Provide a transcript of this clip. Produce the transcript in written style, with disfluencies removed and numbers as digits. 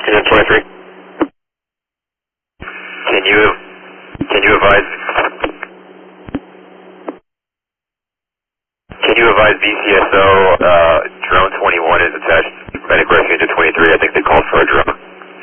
Unit 23. Can you advise VCSO drone 21 is attached medic rescue to 23? I think they